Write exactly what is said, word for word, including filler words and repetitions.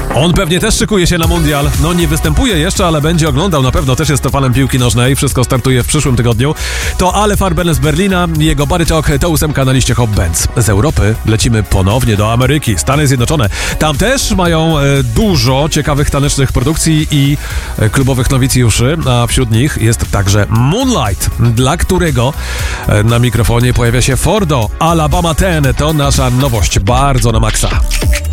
On pewnie też szykuje się na mundial. No nie występuje jeszcze, ale będzie oglądał. Na pewno też jest to fanem piłki nożnej. Wszystko startuje w przyszłym tygodniu. To Ale Farben z Berlina. Jego Body Talk to ósemka na liście Hot Bands. Z Europy lecimy ponownie do Ameryki. Stany Zjednoczone. Tam też mają e, dużo ciekawych tanecznych produkcji i e, klubowych nowicjuszy, a wśród nich jest także Moonlight, dla którego e, na mikrofonie pojawia się Fordo. Alabama ten to nasza nowość. Bardzo na maksa.